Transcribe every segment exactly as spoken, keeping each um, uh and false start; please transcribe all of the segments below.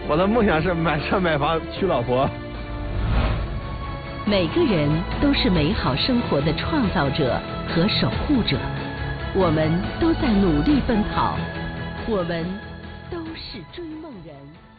我的梦想是买车买房娶老婆。 每个人都是美好生活的创造者和守护者，我们都在努力奔跑，我们都是追梦人。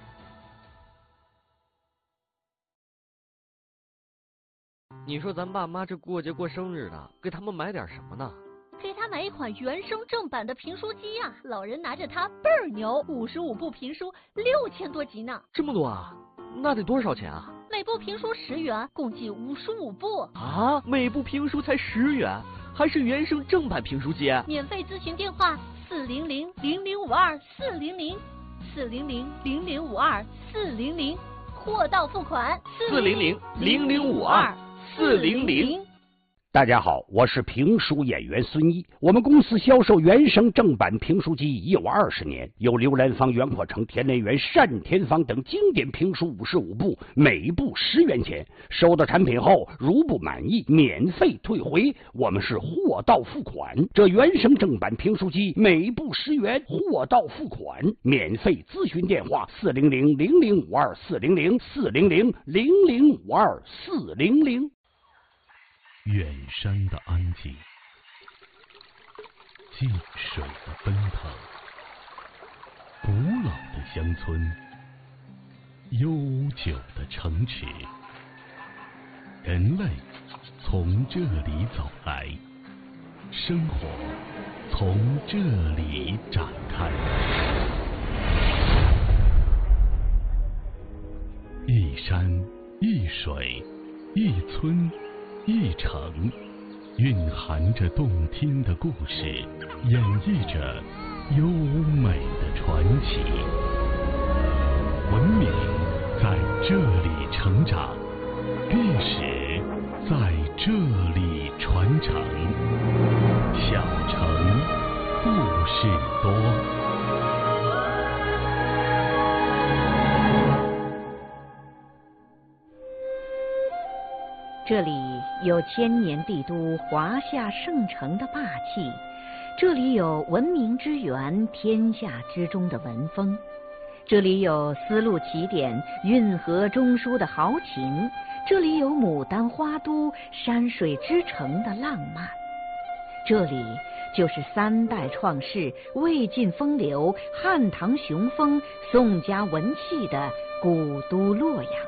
你说咱爸妈这过节过生日的，给他们买点什么呢？ 给他买一款原声正版的评书机呀、啊，老人拿着它倍儿牛，五十五部评书，六千多集呢。 这么多啊？那得多少钱啊？ 每部评书十元，共计五十五部。 啊，每部评书才十元，还是原声正版评书机？ 免费咨询电话：四零零零零五二四零零，四零零零零五二四零零，货到付款。 四零零零零五二四零零。 大家好，我是评书演员孙一。我们公司销售原声正版评书机已有二十年，有刘兰芳、袁阔成、田连元、单田芳等经典评书五十五部，每部十元钱。收到产品后，如不满意，免费退回。我们是货到付款。这原声正版评书机每部十元，货到付款，免费咨询电话：四零零零零五二四零零，四零零零零五二四零零。 远山的安静，静水的奔腾，古老的乡村，悠久的城池，人类从这里走来，生活从这里展开。一山一水一村一城，蕴含着动听的故事，演绎着优美的传奇。文明在这里成长，历史在这里传承。小城故事多。 这里有千年帝都华夏圣城的霸气，这里有文明之源天下之中的文风，这里有丝路起点运河中枢的豪情，这里有牡丹花都山水之城的浪漫，这里就是三代创世魏晋风流汉唐雄风宋家文气的古都洛阳。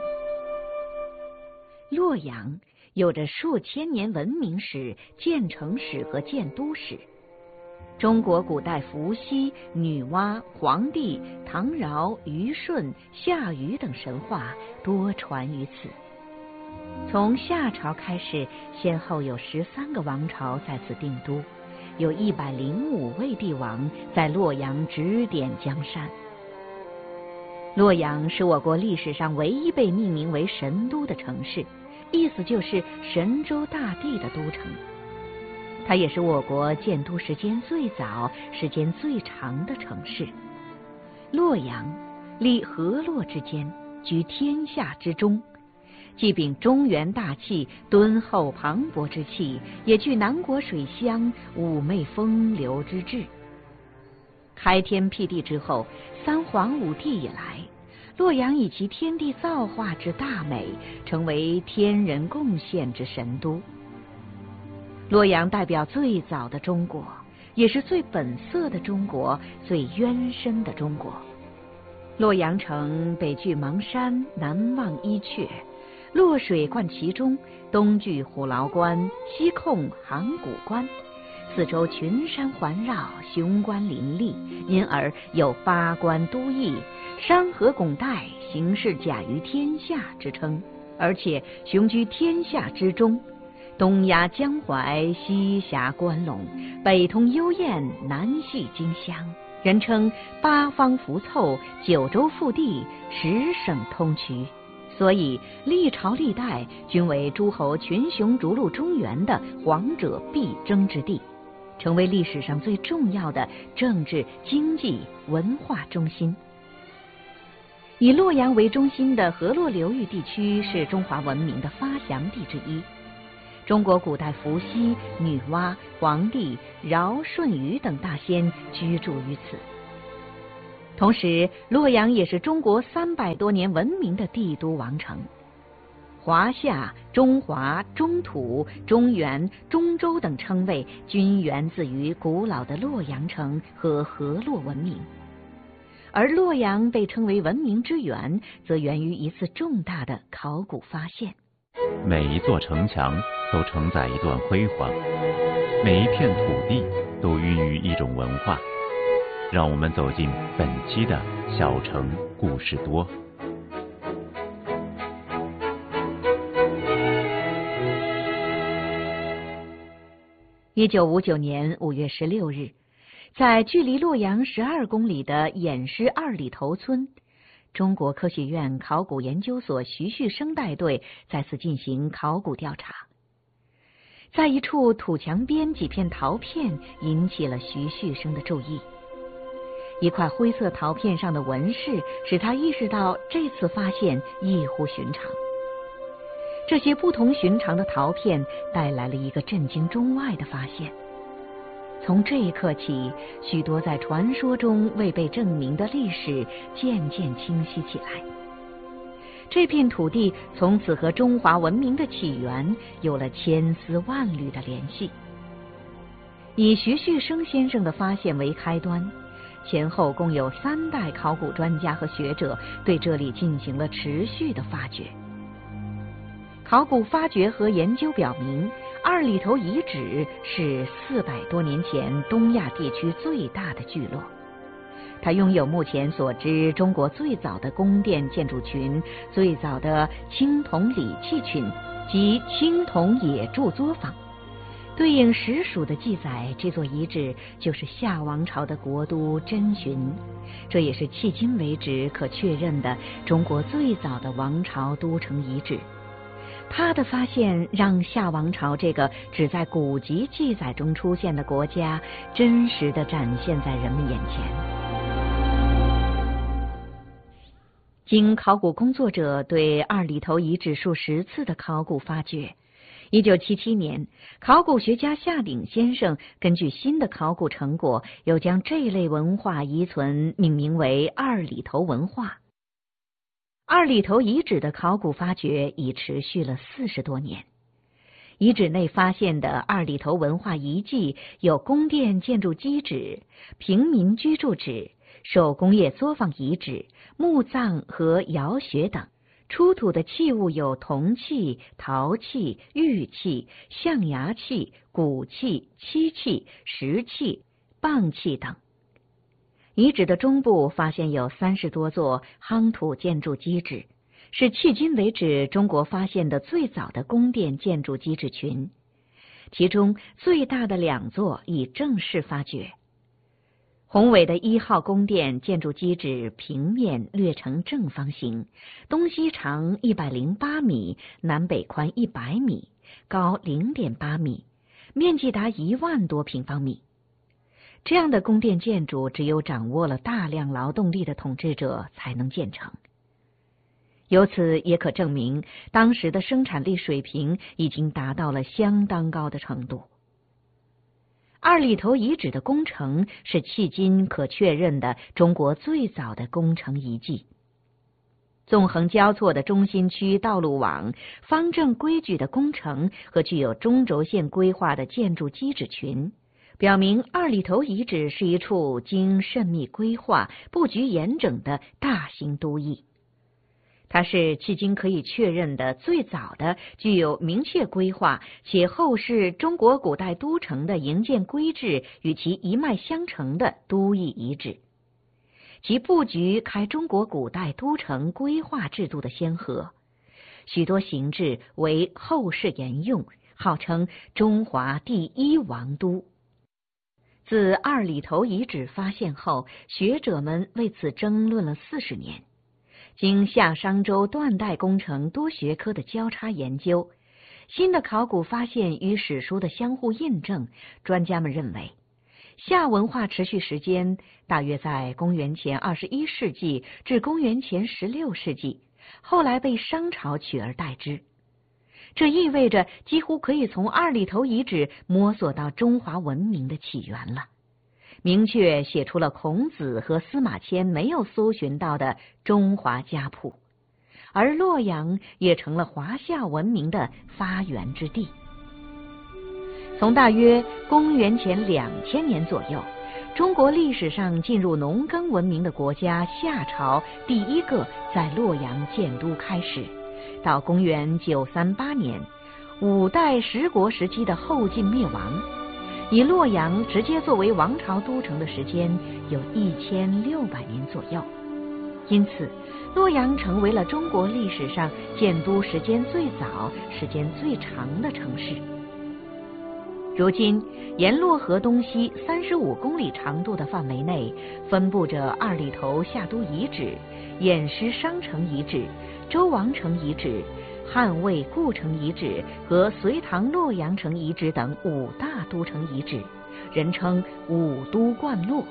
洛阳有着数千年文明史、建城史和建都史。中国古代伏羲、女娲、黄帝、唐尧、虞舜、夏禹等神话多传于此。从夏朝开始，先后有十三个王朝在此定都，有一百零五位帝王在洛阳指点江山。洛阳是我国历史上唯一被命名为神都的城市，意思就是神州大地的都城。它也是我国建都时间最早、时间最长的城市。洛阳立河洛之间，居天下之中，既秉中原大气、敦厚磅礴之气，也具南国水乡、妩媚风流之志。开天辟地之后，三皇五帝以来，洛阳以其天地造化之大美，成为天人共献之神都。洛阳代表最早的中国，也是最本色的中国，最渊深的中国。洛阳城北距邙山，南望伊阙，洛水贯其中，东距虎牢关，西控函谷关，四周群山环绕，雄关林立，因而有八关都邑、山河拱带，形势甲于天下之称，而且雄居天下之中，东压江淮，西辖关陇，北通幽燕，南系荆襄，人称八方福凑，九州腹地，十省通衢，所以历朝历代均为诸侯群雄逐鹿中原的王者必争之地，成为历史上最重要的政治、经济、文化中心。以洛阳为中心的河洛流域地区是中华文明的发祥地之一。中国古代伏羲、女娲、黄帝、尧、舜禹等大仙居住于此。 同时，洛阳也是中国三百多年文明的帝都王城。华夏、中华、中土、中原、中州等称谓均源自于古老的洛阳城和河洛文明。而洛阳被称为文明之源，则源于一次重大的考古发现。 每一座城墙都承载一段辉煌，每一片土地都孕育一种文化。让我们走进本期的小城故事多。 一九五九年五月十六日，在距离洛阳十二公里的偃师二里头村，中国科学院考古研究所徐旭升带队再次进行考古调查。在一处土墙边，几片陶片引起了徐旭升的注意。一块灰色陶片上的纹饰使他意识到这次发现异乎寻常。这些不同寻常的陶片带来了一个震惊中外的发现。从这一刻起，许多在传说中未被证明的历史渐渐清晰起来。这片土地从此和中华文明的起源有了千丝万缕的联系。以徐旭升先生的发现为开端，前后共有三代考古专家和学者对这里进行了持续的发掘。考古发掘和研究表明，二里头遗址是四百多年前东亚地区最大的聚落。它拥有目前所知中国最早的宫殿建筑群、最早的青铜礼器群及青铜冶铸作坊。对应史书的记载，这座遗址就是夏王朝的国都真寻，这也是迄今为止可确认的中国最早的王朝都城遗址。他的发现让夏王朝这个只在古籍记载中出现的国家真实地展现在人们眼前。经考古工作者对二里头遗址数十次的考古发掘，一九七七年，考古学家夏鼎先生根据新的考古成果，又将这类文化遗存命名为二里头文化。二里头遗址的考古发掘已持续了四十多年。遗址内发现的二里头文化遗迹有宫殿建筑基址、平民居住址、手工业作坊遗址、墓葬和窑穴等。出土的器物有铜器、陶器、玉器、象牙器、骨器、漆器、石器、蚌器等。遗址的中部发现有三十多座夯土建筑基址，是迄今为止中国发现的最早的宫殿建筑基址群，其中最大的两座已正式发掘。宏伟的一号宫殿建筑基址平面略呈正方形，东西长一百零八米，南北宽一百米，高零点八米，面积达一万多平方米。这样的宫殿建筑只有掌握了大量劳动力的统治者才能建成。由此也可证明，当时的生产力水平已经达到了相当高的程度。二里头遗址的工程是迄今可确认的中国最早的工程遗迹。纵横交错的中心区道路网、方正规矩的工程和具有中轴线规划的建筑基址群，表明二里头遗址是一处经慎密规划、布局严整的大型都邑。它是迄今可以确认的最早的具有明确规划且后世中国古代都城的营建规制与其一脉相承的都邑遗址，其布局开中国古代都城规划制度的先河，许多形制为后世沿用，号称中华第一王都。自二里头遗址发现后，学者们为此争论了四十年。经夏商周断代工程多学科的交叉研究，新的考古发现与史书的相互印证，专家们认为，夏文化持续时间大约在公元前二十一世纪至公元前十六世纪，后来被商朝取而代之。这意味着几乎可以从二里头遗址摸索到中华文明的起源了。 明确写出了孔子和司马迁没有搜寻到的中华家谱，而洛阳也成了华夏文明的发源之地。从大约公元前两千年左右，中国历史上进入农耕文明的国家夏朝第一个在洛阳建都开始，到公元九三八年，五代十国时期的后晋灭亡，以洛阳直接作为王朝都城的时间有一千六百年左右，因此洛阳成为了中国历史上建都时间最早、时间最长的城市。如今，沿洛河东西三十五公里长度的范围内，分布着二里头夏都遗址、偃师商城遗址、周王城遗址、汉魏故城遗址和隋唐洛阳城遗址等五大都城遗址，人称五都冠洛。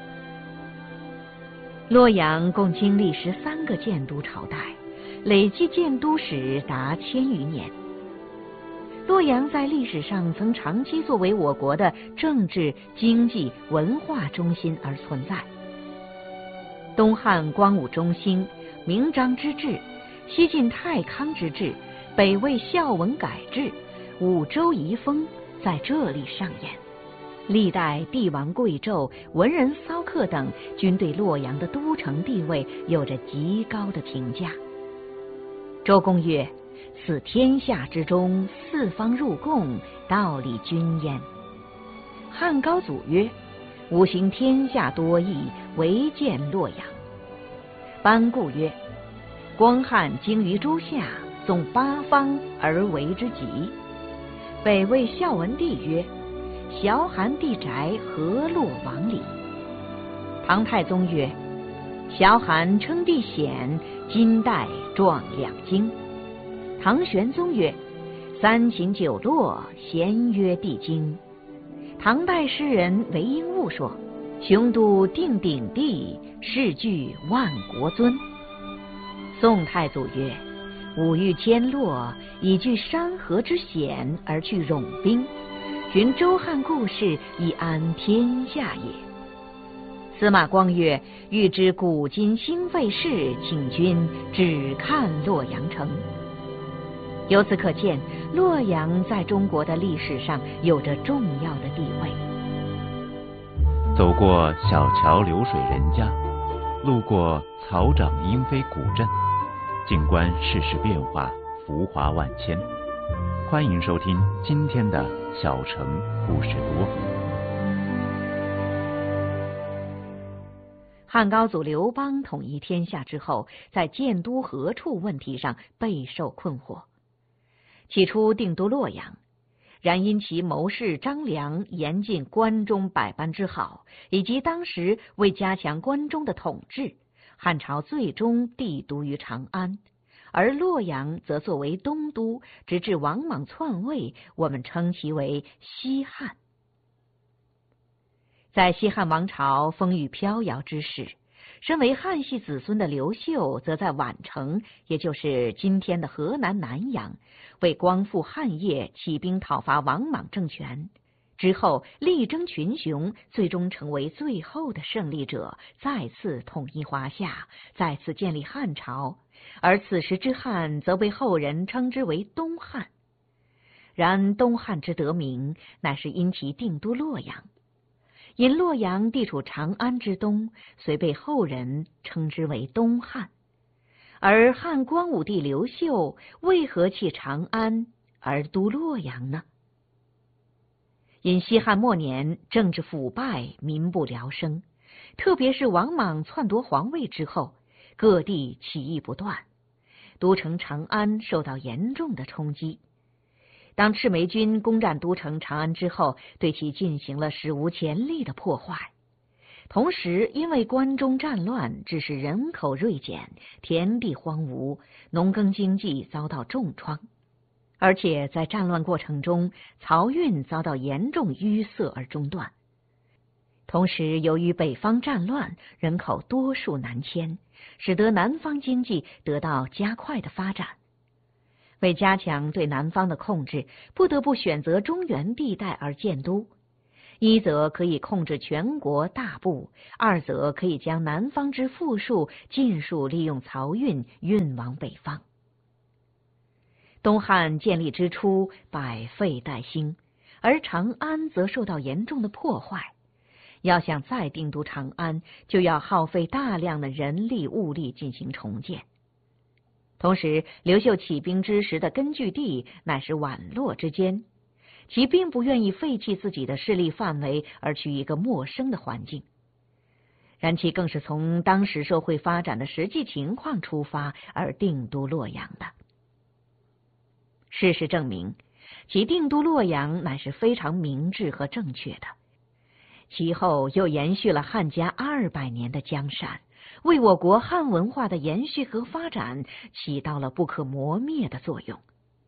洛阳共经历十三个建都朝代，累计建都史达千余年。洛阳在历史上曾长期作为我国的政治、经济、文化中心而存在。东汉光武中兴、明章之治、西晋太康之治、北魏孝文改制、五州遗风在这里上演。历代帝王贵胄、文人骚客等均对洛阳的都城地位有着极高的评价。周公曰：此天下之中，四方入贡，道理均焉。汉高祖曰：吾行天下多义，唯见洛阳。班固曰：光汉精于诸夏，纵八方而为之极。北魏孝文帝曰：崤函地宅，河洛王里。唐太宗曰：崤函称地险，金代壮两京。唐玄宗曰：三秦九洛，咸曰地经。唐代诗人韦应物说：雄都定鼎地，势具万国尊。宋太祖曰：吾欲迁洛，以据山河之险，而去冗兵，寻周汉故事，以安天下也。司马光曰：欲知古今兴废事，请君只看洛阳城。由此可见，洛阳在中国的历史上有着重要的地位。 走过小桥流水人家，路过草长莺飞古镇，静观世事变化，浮华万千。欢迎收听今天的小城故事多。 汉高祖刘邦统一天下之后，在建都何处问题上备受困惑。起初定都洛阳，然因其谋士张良严禁关中百般之好，以及当时为加强关中的统治，汉朝最终帝都于长安，而洛阳则作为东都，直至王莽篡位，我们称其为西汉。在西汉王朝风雨飘摇之时，身为汉系子孙的刘秀，则在宛城，也就是今天的河南南阳，为光复汉业起兵讨伐王莽政权。之后力争群雄，最终成为最后的胜利者，再次统一华夏，再次建立汉朝。而此时之汉，则被后人称之为东汉。然东汉之得名，乃是因其定都洛阳。因洛阳地处长安之东，遂被后人称之为东汉。而汉光武帝刘秀为何弃长安而都洛阳呢？因西汉末年政治腐败，民不聊生，特别是王莽篡夺皇位之后，各地起义不断，都城长安受到严重的冲击。当赤眉军攻占都城长安之后，对其进行了史无前例的破坏。同时，因为关中战乱，致使人口锐减，田地荒芜，农耕经济遭到重创。而且在战乱过程中，漕运遭到严重淤塞而中断。同时，由于北方战乱，人口多数南迁，使得南方经济得到加快的发展。为加强对南方的控制，不得不选择中原地带而建都。 一则可以控制全国大部，二则可以将南方之富庶尽数利用漕运运往北方。东汉建立之初，百废待兴，而长安则受到严重的破坏。要想再定都长安，就要耗费大量的人力物力进行重建。同时，刘秀起兵之时的根据地乃是宛洛之间，其并不愿意废弃自己的势力范围而去一个陌生的环境。然其更是从当时社会发展的实际情况出发而定都洛阳的。事实证明，其定都洛阳乃是非常明智和正确的。其后又延续了汉家二百年的江山，为我国汉文化的延续和发展起到了不可磨灭的作用。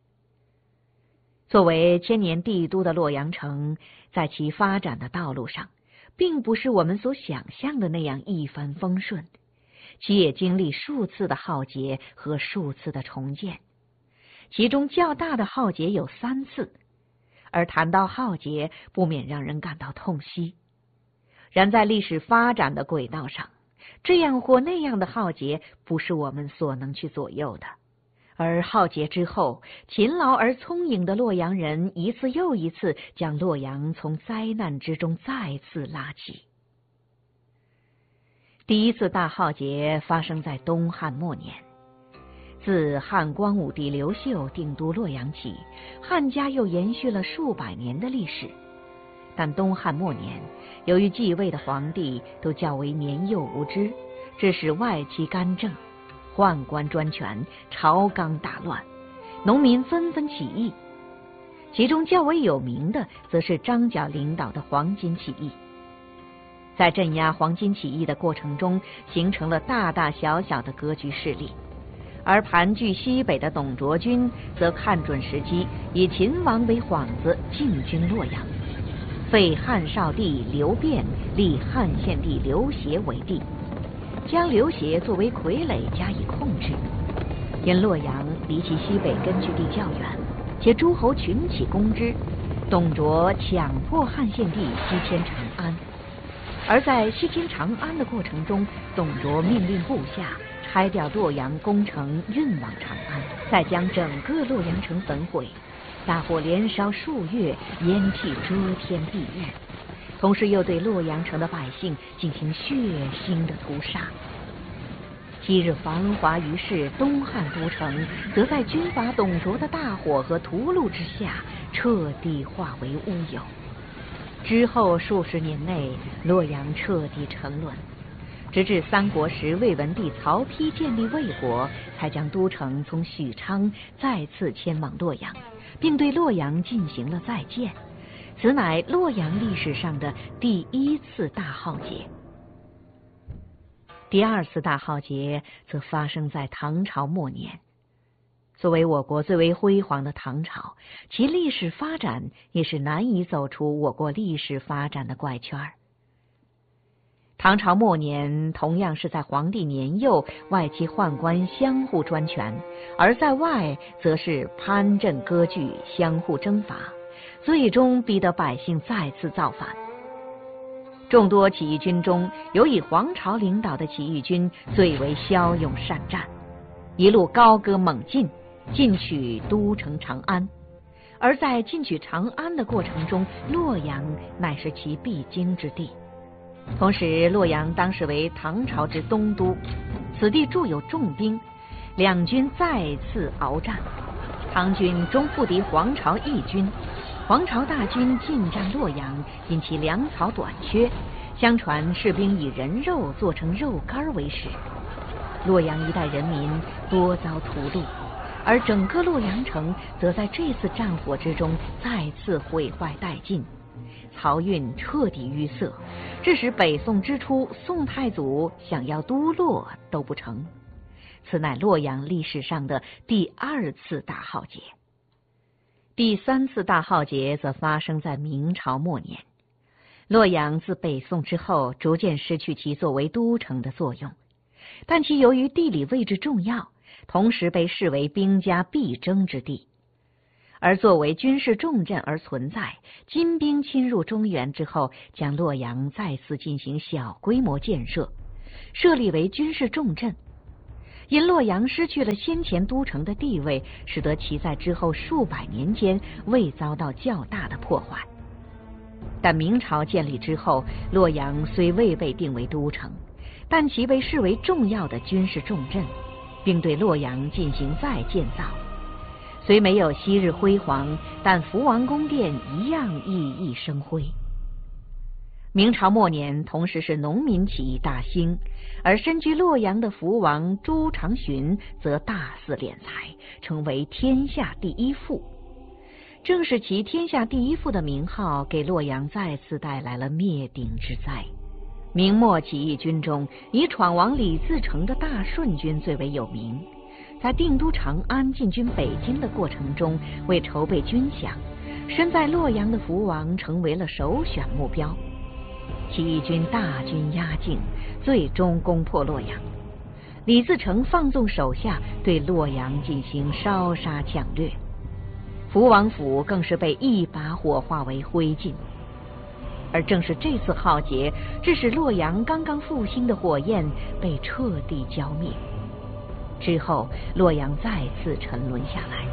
作为千年帝都的洛阳城，在其发展的道路上，并不是我们所想象的那样一帆风顺，其也经历数次的浩劫和数次的重建，其中较大的浩劫有三次，而谈到浩劫，不免让人感到痛惜。然在历史发展的轨道上，这样或那样的浩劫不是我们所能去左右的。而浩劫之后，勤劳而聪颖的洛阳人一次又一次将洛阳从灾难之中再次拉起。第一次大浩劫发生在东汉末年。自汉光武帝刘秀定都洛阳起，汉家又延续了数百年的历史。但东汉末年，由于继位的皇帝都较为年幼无知，致使外戚干政，宦官专权，朝纲大乱，农民纷纷起义。其中较为有名的，则是张角领导的黄巾起义。在镇压黄巾起义的过程中，形成了大大小小的割据势力。而盘踞西北的董卓军则看准时机，以秦王为幌子进军洛阳，废汉少帝刘辩，立汉献帝刘协为帝，将刘协作为傀儡加以控制。因洛阳离其西北根据地较远，且诸侯群起攻之，董卓强迫汉献帝西迁长安。而在西迁长安的过程中，董卓命令部下拆掉洛阳宫城，运往长安，再将整个洛阳城焚毁，大火连烧数月，烟气遮天蔽日，同时又对洛阳城的百姓进行血腥的屠杀。昔日繁华于世东汉都城，则在军阀董卓的大火和屠戮之下，彻底化为乌有。之后数十年内，洛阳彻底沉沦，直至三国时魏文帝曹丕建立魏国，才将都城从许昌再次迁往洛阳，并对洛阳进行了再建。此乃洛阳历史上的第一次大浩劫。第二次大浩劫则发生在唐朝末年。作为我国最为辉煌的唐朝，其历史发展也是难以走出我国历史发展的怪圈。唐朝末年同样是在皇帝年幼，外戚宦官相互专权，而在外则是藩镇割据，相互征伐，最终逼得百姓再次造反。众多起义军中，有以黄巢领导的起义军最为骁勇善战，一路高歌猛进，进取都城长安。而在进取长安的过程中，洛阳乃是其必经之地。同时，洛阳当时为唐朝之东都，此地驻有重兵，两军再次鏖战，唐军终不敌黄巢义军。黄巢大军进占洛阳，因其粮草短缺，相传士兵以人肉做成肉干为食。洛阳一带人民多遭屠戮，而整个洛阳城则在这次战火之中再次毁坏殆尽，漕运彻底淤塞，致使北宋之初宋太祖想要都洛都不成。此乃洛阳历史上的第二次大浩劫。第三次大浩劫则发生在明朝末年。洛阳自北宋之后逐渐失去其作为都城的作用，但其由于地理位置重要，同时被视为兵家必争之地。 而作为军事重镇而存在。金兵侵入中原之后，将洛阳再次进行小规模建设，设立为军事重镇。因洛阳失去了先前都城的地位，使得其在之后数百年间未遭到较大的破坏。但明朝建立之后，洛阳虽未被定为都城，但其被视为重要的军事重镇，并对洛阳进行再建造。虽没有昔日辉煌，但福王宫殿一样熠熠生辉。明朝末年，同时是农民起义大兴，而身居洛阳的福王朱常洵则大肆敛财，成为天下第一富。正是其天下第一富的名号，给洛阳再次带来了灭顶之灾。明末起义军中，以闯王李自成的大顺军最为有名。在定都长安进军北京的过程中，为筹备军饷，身在洛阳的福王成为了首选目标。起义军大军压境，最终攻破洛阳。李自成放纵手下对洛阳进行烧杀抢掠，福王府更是被一把火化为灰烬。而正是这次浩劫，致使洛阳刚刚复兴的火焰被彻底浇灭。之后，洛阳再次沉沦下来。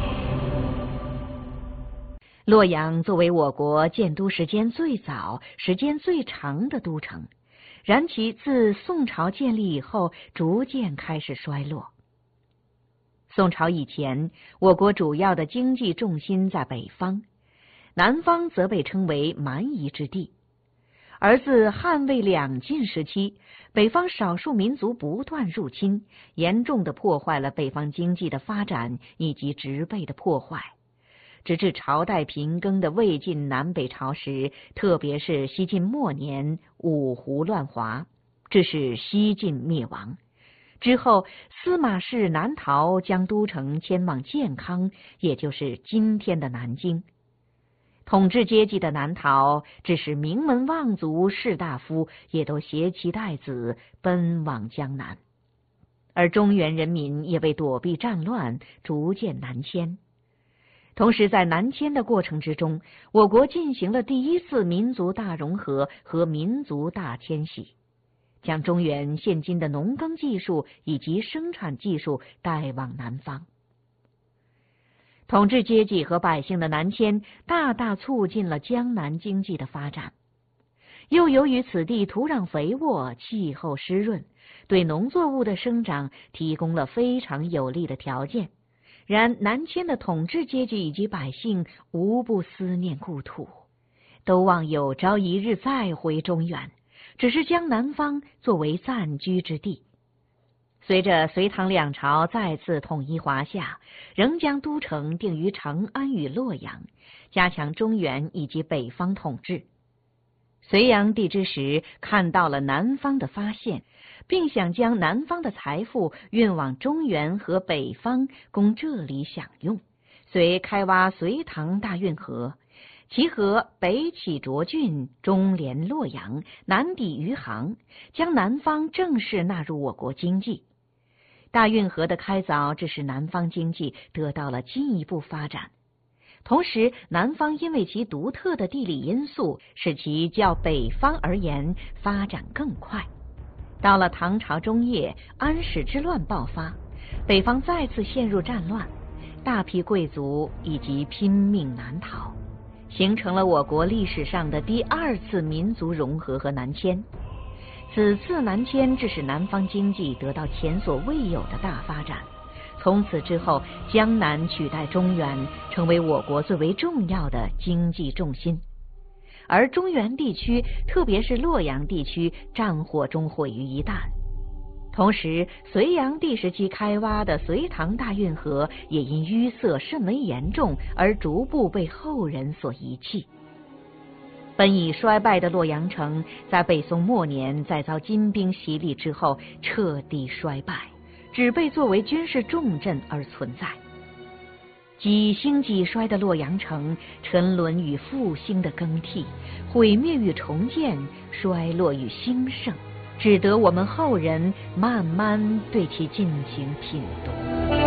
洛阳作为我国建都时间最早、时间最长的都城，然其自宋朝建立以后，逐渐开始衰落。宋朝以前，我国主要的经济重心在北方，南方则被称为蛮夷之地。而自汉魏两晋时期，北方少数民族不断入侵，严重地破坏了北方经济的发展以及植被的破坏。直至朝代平更的魏晋南北朝时，特别是西晋末年五胡乱华，致使西晋灭亡。之后，司马氏南逃，将都城迁往建康，也就是今天的南京。统治阶级的南逃，致使名门望族士大夫也都携其带子奔往江南，而中原人民也为躲避战乱，逐渐南迁。同时，在南迁的过程之中，我国进行了第一次民族大融合和民族大迁徙，将中原现今的农耕技术以及生产技术带往南方。统治阶级和百姓的南迁，大大促进了江南经济的发展。又由于此地土壤肥沃，气候湿润，对农作物的生长提供了非常有利的条件。然南迁的统治阶级以及百姓无不思念故土，都望有朝一日再回中原，只是将南方作为暂居之地。随着隋唐两朝再次统一华夏，仍将都城定于长安与洛阳，加强中原以及北方统治。隋炀帝之时，看到了南方的发现，并想将南方的财富运往中原和北方，供这里享用。遂开挖隋唐大运河，其河北起涿郡，中连洛阳，南抵余杭，将南方正式纳入我国经济。大运河的开凿，致使南方经济得到了进一步发展。同时，南方因为其独特的地理因素，使其较北方而言发展更快。到了唐朝中叶，安史之乱爆发，北方再次陷入战乱，大批贵族以及拼命南逃，形成了我国历史上的第二次民族融合和南迁。此次南迁致使南方经济得到前所未有的大发展。从此之后，江南取代中原，成为我国最为重要的经济重心。而中原地区，特别是洛阳地区，战火中毁于一旦。同时，隋炀帝时期开挖的隋唐大运河，也因淤塞甚为严重，而逐步被后人所遗弃。本已衰败的洛阳城，在北宋末年再遭金兵袭击之后，彻底衰败，只被作为军事重镇而存在。几兴几衰的洛阳城，沉沦与复兴的更替，毁灭与重建，衰落与兴盛，只得我们后人慢慢对其进行品读。